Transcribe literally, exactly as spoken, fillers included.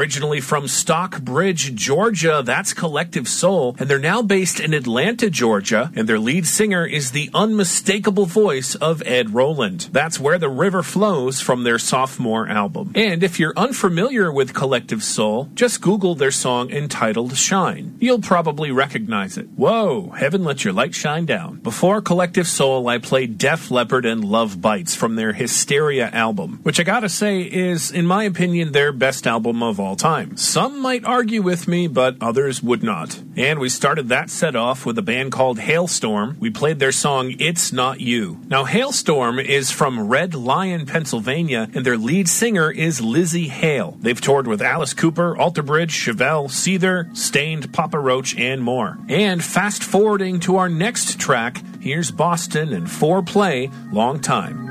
Originally from Stockbridge, Georgia, that's Collective Soul, and they're now based in Atlanta, Georgia, and their lead singer is the unmistakable voice of Ed Roland. That's Where the River Flows from their sophomore album. And if you're unfamiliar with Collective Soul, just Google their song entitled Shine. You'll probably recognize it. Whoa, heaven let your light shine down. Before Collective Soul, I played Def Leppard and Love Bites from their Hysteria album, which I gotta say is, in my opinion, their best album of all time. Some might argue with me, but others would not. And we started that set off with a band called Hailstorm. We played their song It's Not You. Now, Hailstorm is from Red Lion, Pennsylvania, and their lead singer is Lizzie Hale. They've toured with Alice Cooper, Alter Bridge, Chevelle, Seether, Stained, Papa Roach, and more. And fast forwarding to our next track, here's Boston and four play Long Time.